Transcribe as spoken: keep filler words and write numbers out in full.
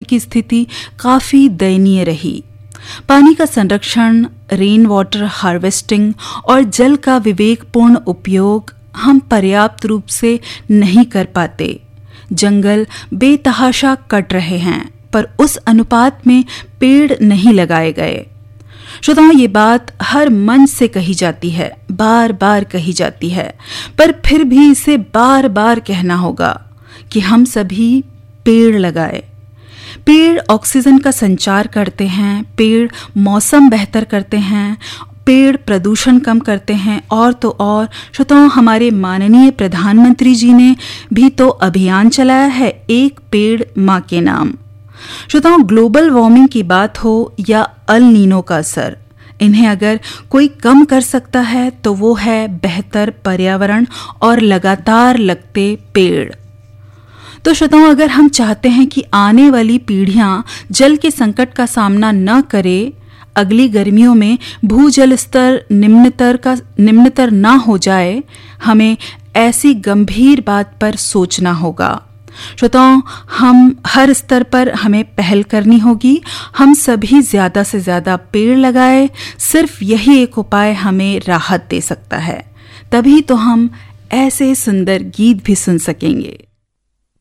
की स्थिति काफ़ी दयनीय रही। पानी का संरक्षण, रेन वाटर हार्वेस्टिंग और जल का विवेकपूर्ण उपयोग हम पर्याप्त रूप से नहीं कर पाते। जंगल बेतहाशा कट रहे हैं, पर उस अनुपात में पेड़ नहीं लगाए गए। श्रोताओं, ये बात हर मन से कही जाती है, बार बार कही जाती है, पर फिर भी इसे बार बार कहना होगा कि हम सभी पेड़ लगाए। पेड़ ऑक्सीजन का संचार करते हैं, पेड़ मौसम बेहतर करते हैं, पेड़ प्रदूषण कम करते हैं, और तो और श्रोताओं, हमारे माननीय प्रधानमंत्री जी ने भी तो अभियान चलाया है, एक पेड़ माँ के नाम। श्रोताओं, ग्लोबल वार्मिंग की बात हो या अल नीनो का असर, इन्हें अगर कोई कम कर सकता है तो वो है बेहतर पर्यावरण और लगातार लगते पेड़। तो श्रोताओं, अगर हम चाहते हैं कि आने वाली पीढ़ियां जल के संकट का सामना न करें, अगली गर्मियों में भूजल स्तर निम्नतर का निम्नतर ना हो जाए, हमें ऐसी गंभीर बात पर सोचना होगा। श्रोताओं, हम हर स्तर पर हमें पहल करनी होगी। हम सभी ज्यादा से ज्यादा पेड़ लगाए। सिर्फ यही एक उपाय हमें राहत दे सकता है। तभी तो हम ऐसे सुंदर गीत भी सुन सकेंगे।